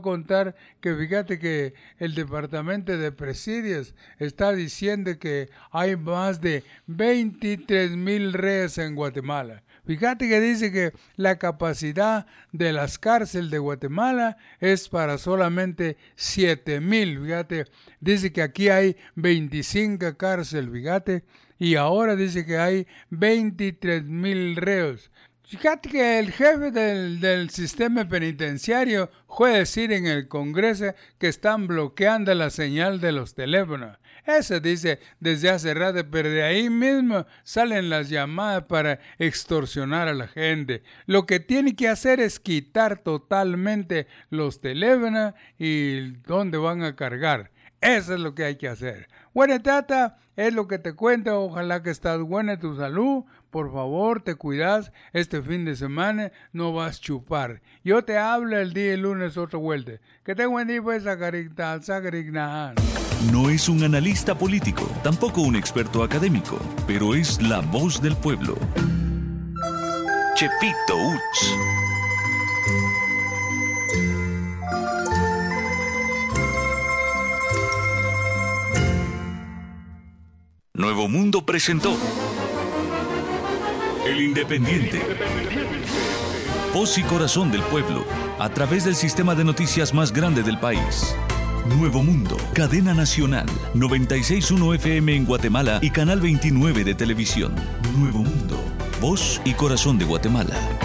contar que fíjate que el Departamento de Presidios está diciendo que hay más de 23,000 reos en Guatemala. Fíjate que dice que la capacidad de las cárceles de Guatemala es para solamente 7,000. Fíjate, dice que aquí hay 25 cárceles, fíjate, y ahora dice que hay 23,000 reos. Fíjate que el jefe del sistema penitenciario fue a decir en el Congreso que están bloqueando la señal de los teléfonos. Eso dice desde hace rato, pero de ahí mismo salen las llamadas para extorsionar a la gente. Lo que tiene que hacer es quitar totalmente los teléfonos y dónde van a cargar. Eso es lo que hay que hacer. Bueno, tata, es lo que te cuento. Ojalá que estás buena tu salud. Por favor, te cuidas. Este fin de semana no vas a chupar. Yo te hablo el día lunes otra vuelta. Que tenga buen día, pues, Sacarignahan. No es un analista político, tampoco un experto académico, pero es la voz del pueblo. Chepito Uch. Nuevo Mundo presentó El Independiente. Voz y corazón del pueblo, a través del sistema de noticias más grande del país. Nuevo Mundo, cadena nacional, 96.1 FM en Guatemala y canal 29 de televisión. Nuevo Mundo, voz y corazón de Guatemala.